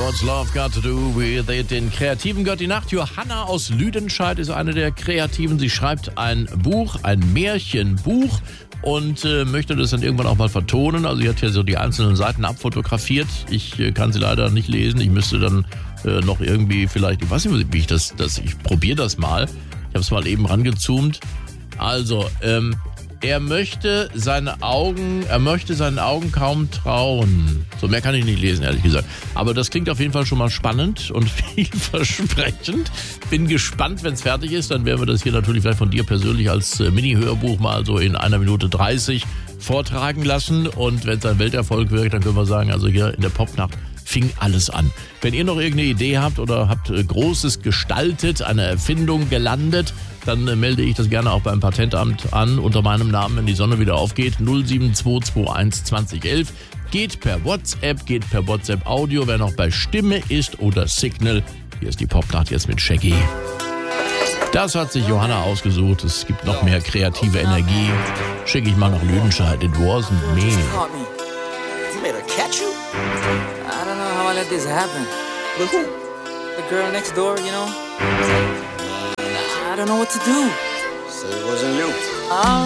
What's Love Got to Do with It? Den Kreativen gehört die Nacht. Johanna aus Lüdenscheid ist eine der Kreativen. Sie schreibt ein Buch, ein Märchenbuch und möchte das dann irgendwann auch mal vertonen. Also sie hat ja so die einzelnen Seiten abfotografiert. Ich kann sie leider nicht lesen. Ich müsste dann noch irgendwie vielleicht, ich weiß nicht, wie ich ich probiere das mal. Ich habe es mal eben rangezoomt. Also, er möchte seinen Augen kaum trauen. So mehr kann ich nicht lesen, ehrlich gesagt. Aber das klingt auf jeden Fall schon mal spannend und vielversprechend. Bin gespannt, wenn es fertig ist. Dann werden wir das hier natürlich vielleicht von dir persönlich als Mini-Hörbuch mal so in 1 Minute 30 vortragen lassen. Und wenn es ein Welterfolg wird, dann können wir sagen, also hier in der Popnacht fing alles an. Wenn ihr noch irgendeine Idee habt oder habt Großes gestaltet, eine Erfindung gelandet, dann melde ich das gerne auch beim Patentamt an unter meinem Namen, wenn die Sonne wieder aufgeht. 07221 2011. Geht per WhatsApp Audio, wer noch bei Stimme ist oder Signal. Hier ist die Popnacht jetzt mit Shaggy. Das hat sich Johanna ausgesucht. Es gibt noch mehr kreative Energie. Schicke ich mal nach Lüdenscheid. It wasn't me. You made her catch you? I don't know how I let this happen. With who? The girl next door, you know? I don't know what to do. So it wasn't you.